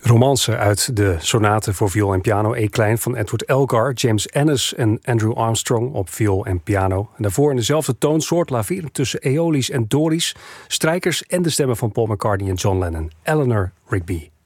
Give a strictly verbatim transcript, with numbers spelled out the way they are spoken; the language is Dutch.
Romance uit de sonate voor viool en piano E-klein van Edward Elgar, James Ennis en Andrew Armstrong op viool en piano. En daarvoor in dezelfde toonsoort, laverend tussen Aeolisch en Dorisch, strijkers en de stemmen van Paul McCartney en John Lennon, Eleanor Rigby.